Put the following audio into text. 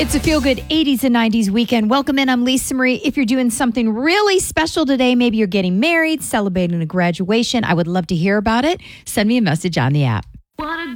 It's a feel-good 80s and 90s weekend. Welcome in. I'm Lisa Marie. If you're doing something really special today, maybe you're getting married, celebrating a graduation, I would love to hear about it. Send me a message on the app.